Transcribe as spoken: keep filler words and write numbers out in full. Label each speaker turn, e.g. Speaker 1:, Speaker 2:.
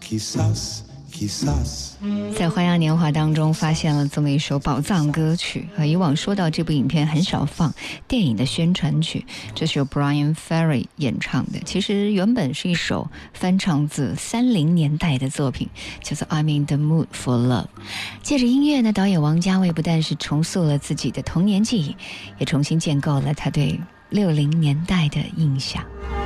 Speaker 1: 在花样年华当中发现了这么一首宝藏歌曲，和以往说到这部影片很少放电影的宣传曲，这是由 Brian Ferry 演唱的。其实原本是一首翻唱自三零年代的作品，叫做 I'm in the mood for love。 借着音乐呢，导演王家卫不但是重塑了自己的童年记忆，也重新建构了他对六零年代的印象。